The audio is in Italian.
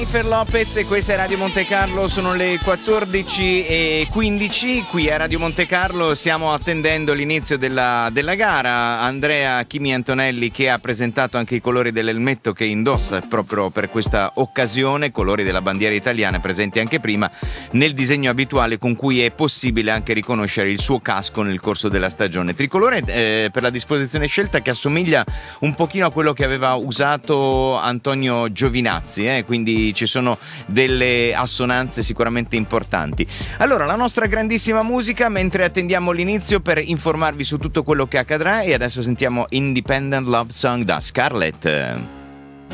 Jennifer Lopez e questa è Radio Monte Carlo, sono le 14:15 qui a Radio Monte Carlo, stiamo attendendo l'inizio della gara. Andrea Kimi Antonelli, che ha presentato anche i colori dell'elmetto che indossa proprio per questa occasione, colori della bandiera italiana presenti anche prima nel disegno abituale con cui è possibile anche riconoscere il suo casco nel corso della stagione. Tricolore per la disposizione scelta che assomiglia un pochino a quello che aveva usato Antonio Giovinazzi, quindi ci sono delle assonanze sicuramente importanti. Allora, la nostra grandissima musica mentre attendiamo l'inizio per informarvi su tutto quello che accadrà, e adesso sentiamo Independent Love Song da Scarlett.